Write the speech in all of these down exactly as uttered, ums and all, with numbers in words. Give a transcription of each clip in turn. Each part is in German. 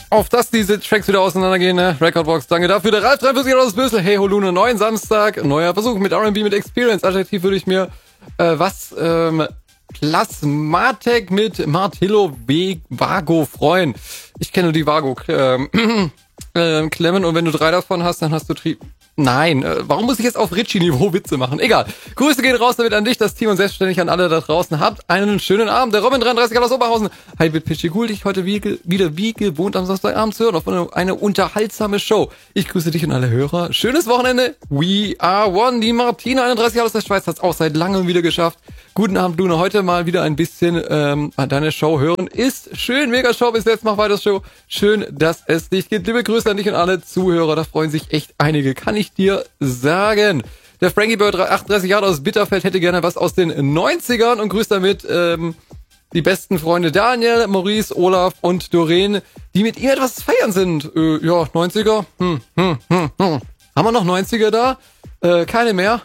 auf dass diese Tracks wieder auseinandergehen, ne? Recordbox, danke dafür. Der Ralf dreiundvierzig aus Bösel. Hey, Holune, neuen Samstag, neuer Versuch mit R and B mit Experience. Adjektiv würde ich mir, äh, was, ähm, Plasmatek mit Martillo Vago freuen. Ich kenne nur die Vago, ähm, äh, Klemmen, und wenn du drei davon hast, dann hast du Tri... Nein, äh, warum muss ich jetzt auf Ritchie-Niveau Witze machen? Egal. Grüße gehen raus damit an dich, das Team, und selbstständig an alle da draußen. Habt einen schönen Abend. Der Robin dreiunddreißig aus Oberhausen. Hi, mit Pitchy, cool, dich heute wie, wieder wie gewohnt am Samstagabend zu hören auf eine, eine unterhaltsame Show. Ich grüße dich und alle Hörer. Schönes Wochenende. We are one. Die Martina einunddreißig aus der Schweiz hat es auch seit langem wieder geschafft. Guten Abend, Luna. Heute mal wieder ein bisschen ähm, an deine Show hören. Ist schön. Mega Show. Bis jetzt. Mach weiter Show. Schön, dass es dich gibt. Liebe Grüße an dich und alle Zuhörer. Da freuen sich echt einige. Kann ich dir sagen. Der Frankie Bird, achtunddreißig Jahre aus Bitterfeld, hätte gerne was aus den neunzigern und grüßt damit ähm, die besten Freunde Daniel, Maurice, Olaf und Doreen, die mit ihr etwas feiern sind. Äh, ja, neunziger. Hm, hm, hm, hm. Haben wir noch neunziger da? Äh, keine mehr.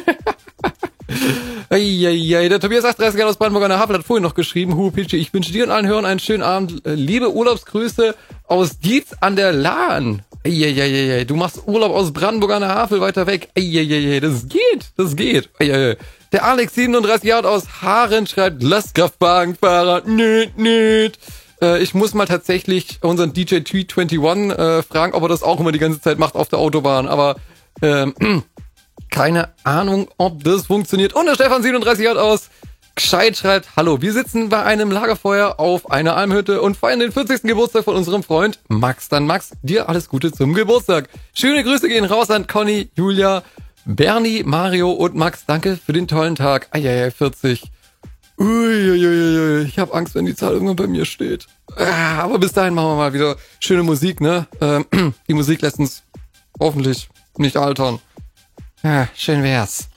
Eieiei, der Tobias achtunddreißig Jahre aus Brandenburg an der Havel hat vorhin noch geschrieben, Hu Pitchy, ich wünsche dir und allen Hörern einen schönen Abend. Liebe Urlaubsgrüße aus Dietz an der Lahn. Eieiei, du machst Urlaub aus Brandenburg an der Havel weiter weg. Eieiei, das geht, das geht. Eieiei. Der Alex, siebenunddreißig Jahre aus Haaren, schreibt, Lastkraftwagenfahrer, nöt, nöt. Äh, ich muss mal tatsächlich unseren D J T einundzwanzig äh, fragen, ob er das auch immer die ganze Zeit macht auf der Autobahn. Aber, ähm, keine Ahnung, ob das funktioniert. Und der Stefan, siebenunddreißig Jahre aus Gescheit, schreibt, hallo, wir sitzen bei einem Lagerfeuer auf einer Almhütte und feiern den vierzigsten Geburtstag von unserem Freund Max. Dann Max, dir alles Gute zum Geburtstag. Schöne Grüße gehen raus an Conny, Julia, Bernie, Mario und Max. Danke für den tollen Tag. Eieiei, vierzig. Uiuiui, ich habe Angst, wenn die Zahl irgendwann bei mir steht. Aber bis dahin machen wir mal wieder schöne Musik, ne? Ähm, die Musik lässt uns hoffentlich nicht altern. Ja, schön wär's.